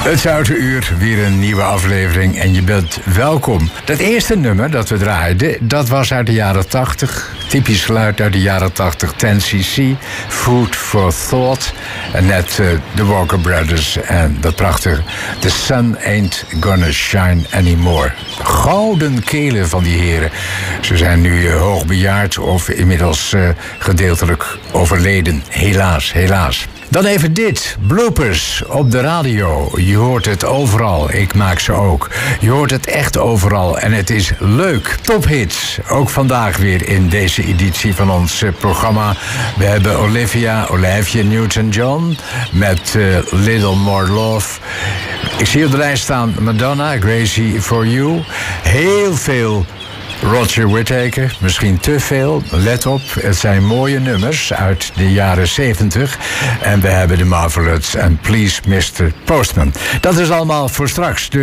Het Zoute Uur, weer een nieuwe aflevering en je bent welkom. Dat eerste nummer dat we draaiden, dat was uit de jaren 80. Typisch geluid uit de jaren 80, 10cc, Food for Thought. En net de Walker Brothers en dat prachtige The Sun Ain't Gonna Shine Anymore. Gouden kelen van die heren. Ze zijn nu hoogbejaard of inmiddels gedeeltelijk overleden. Helaas, helaas. Dan even dit. Bloopers op de radio. Je hoort het overal. Ik maak ze ook. Je hoort het echt overal. En het is leuk. Tophits. Ook vandaag weer in deze editie van ons programma. We hebben Olivia Newton-John met Little More Love. Ik zie op de lijst staan Madonna, Crazy for You. Heel veel Roger Whittaker, misschien te veel. Let op, het zijn mooie nummers uit de jaren 70. En we hebben de Marvelettes en Please Mr. Postman. Dat is allemaal voor straks.